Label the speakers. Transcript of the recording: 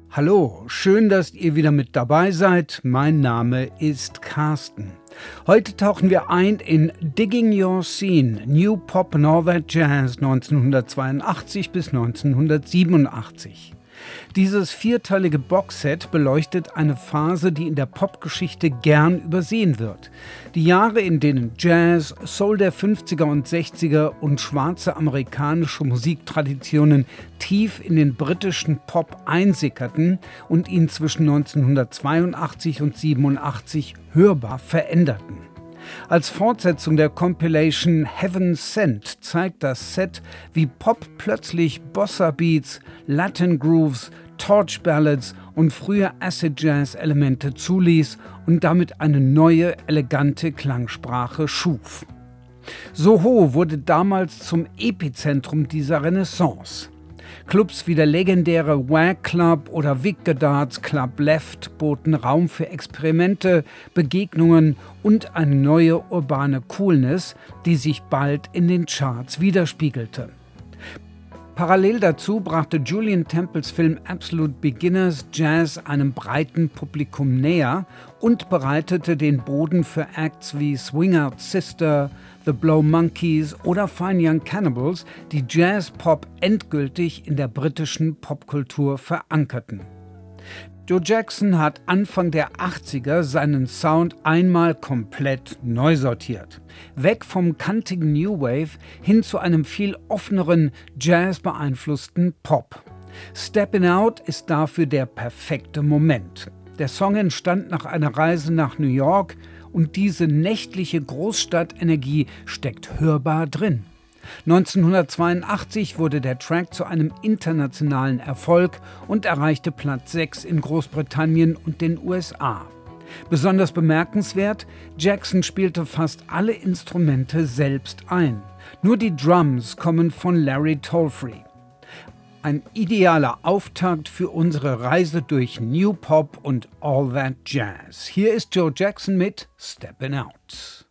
Speaker 1: Hallo, schön, dass ihr wieder mit dabei seid. Mein Name ist Carsten. Heute tauchen wir ein in Digging Your Scene, New Pop and All That Jazz 1982 bis 1987. Dieses vierteilige Boxset beleuchtet eine Phase, die in der Popgeschichte gern übersehen wird. Die Jahre, in denen Jazz, Soul der 50er und 60er und schwarze amerikanische Musiktraditionen tief in den britischen Pop einsickerten und ihn zwischen 1982 und 87 hörbar veränderten. Als Fortsetzung der Compilation Heaven Sent zeigt das Set, wie Pop plötzlich Bossa Beats, Latin Grooves, Torch Ballads und frühe Acid Jazz Elemente zuließ und damit eine neue, elegante Klangsprache schuf. Soho wurde damals zum Epizentrum dieser Renaissance. Clubs wie der legendäre Wag Club oder Vic Godard's Club Left boten Raum für Experimente, Begegnungen und eine neue urbane Coolness, die sich bald in den Charts widerspiegelte. Parallel dazu brachte Julian Temples Film Absolute Beginners Jazz einem breiten Publikum näher und bereitete den Boden für Acts wie Swing Out Sister, The Blow Monkeys oder Fine Young Cannibals, die Jazz-Pop endgültig in der britischen Popkultur verankerten. Joe Jackson hat Anfang der 80er seinen Sound einmal komplett neu sortiert. Weg vom kantigen New Wave hin zu einem viel offeneren, Jazz-beeinflussten Pop. Steppin' Out ist dafür der perfekte Moment. Der Song entstand nach einer Reise nach New York und diese nächtliche Großstadtenergie steckt hörbar drin. 1982 wurde der Track zu einem internationalen Erfolg und erreichte Platz 6 in Großbritannien und den USA. Besonders bemerkenswert, Jackson spielte fast alle Instrumente selbst ein. Nur die Drums kommen von Larry Tolfree. Ein idealer Auftakt für unsere Reise durch New Pop und All That Jazz. Hier ist Joe Jackson mit Steppin' Out.